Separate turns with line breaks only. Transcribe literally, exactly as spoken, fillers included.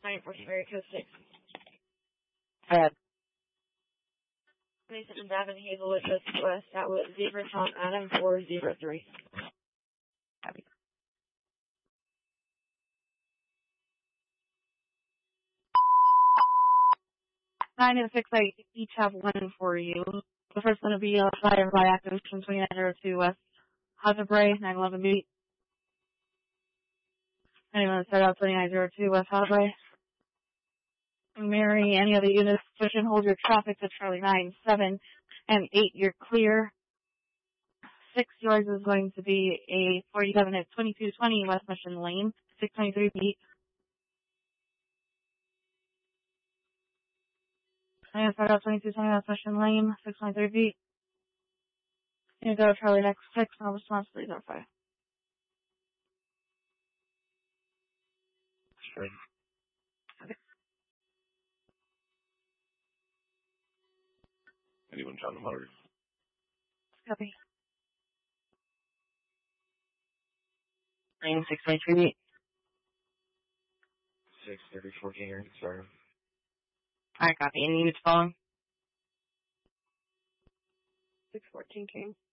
nine fourteen, area code six.
Bad.
Mason and Davin Hazelwood, just west, that was zebra Tom Adam four zero three.
Copy. Nine and six, I each have one for you. The first one will be uh, fire by activation twenty-nine oh two West Hazelbray, nine eleven beat. Anyone start out twenty-nine oh two West Hazelbray. Mary, any other units, push and hold your traffic to Charlie nine, seven, and eight, you're clear. Six, yours is going to be a forty-seven at twenty-two twenty West Mission Lane, six twenty-three beat. I'm going to start out twenty-two twenty West Mission Lane, six twenty-three beat. You're going to go Charlie next six, no response, three oh five.
Sure.
Okay.
Anyone John the motor?
Copy. Lane six twenty-three beat.
six thirty fourteen here, sorry.
Alright, copy. Any units following?
six fourteen came.